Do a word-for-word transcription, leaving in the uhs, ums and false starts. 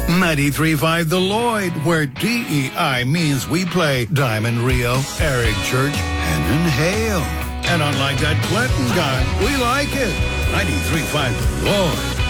ninety-three point five The Lloyd, where D E I means we play Diamond Rio, Eric Church, and Hale. And unlike that Clinton guy, we like it. ninety-three point five The Lloyd.